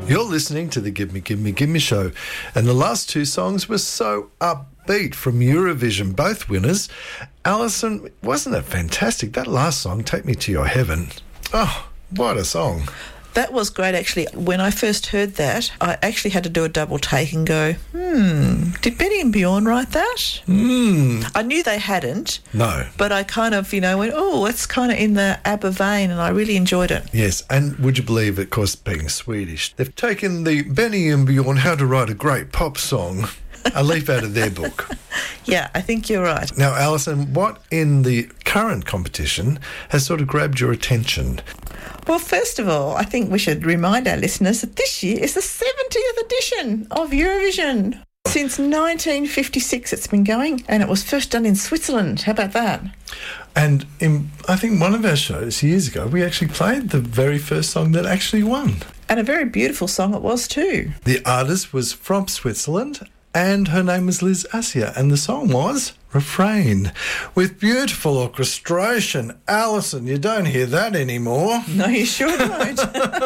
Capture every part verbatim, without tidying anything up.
You're listening to the Give Me, Give Me, Give Me show, and the last two songs were so upbeat from Eurovision, both winners. Alison, wasn't it fantastic? That last song, Take Me to Your Heaven. Oh, what a song. That was great, actually. When I first heard that, I actually had to do a double take and go, hmm, did Benny and Bjorn write that? Hmm. I knew they hadn't. No. But I kind of, you know, went, oh, it's kind of in the ABBA vein, and I really enjoyed it. Yes, and would you believe, of course, being Swedish, they've taken the Benny and Bjorn How to Write a Great Pop Song, a leaf out of their book. Yeah, I think you're right. Now, Alison, what in the current competition has sort of grabbed your attention? Well, first of all, I think we should remind our listeners that this year is the seventieth edition of Eurovision. Since nineteen fifty-six it's been going, and it was first done in Switzerland. How about that? And in, I think, one of our shows years ago, we actually played the very first song that actually won. And a very beautiful song it was too. The artist was from Switzerland, and her name was Liz Assia, and the song was Refrain, with beautiful orchestration. Alison, you don't hear that anymore. No, you sure don't.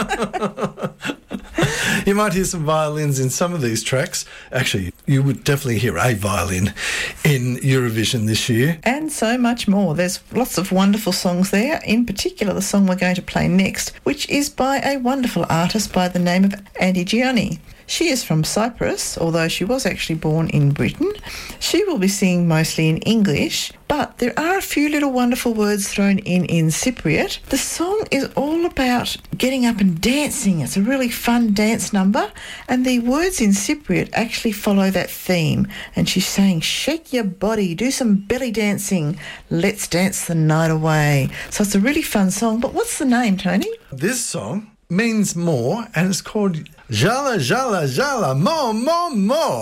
You might hear some violins in some of these tracks. Actually, you would definitely hear a violin in Eurovision this year. And so much more. There's lots of wonderful songs there, in particular the song we're going to play next, which is by a wonderful artist by the name of Andy Gianni. She is from Cyprus, although she was actually born in Britain. She will be singing mostly in English, but there are a few little wonderful words thrown in in Cypriot. The song is all about getting up and dancing. It's a really fun dance number, and the words in Cypriot actually follow that theme. And she's saying, shake your body, do some belly dancing, let's dance the night away. So it's a really fun song, but what's the name, Tony? This song means more, and it's called Jala Jala Jala Mo Mo Mo.